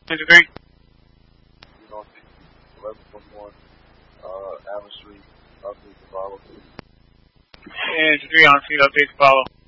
Disagree. You know, 11.1, Adams Street, update to follow. And disagree on seat update to follow.